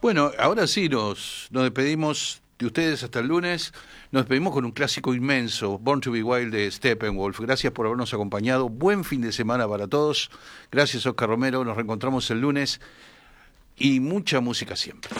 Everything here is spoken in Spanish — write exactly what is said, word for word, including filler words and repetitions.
Bueno, ahora sí nos, nos despedimos de ustedes hasta el lunes. Nos despedimos con un clásico inmenso, Born to be Wild de Steppenwolf. Gracias por habernos acompañado. Buen fin de semana para todos. Gracias, Oscar Romero. Nos reencontramos el lunes y mucha música siempre.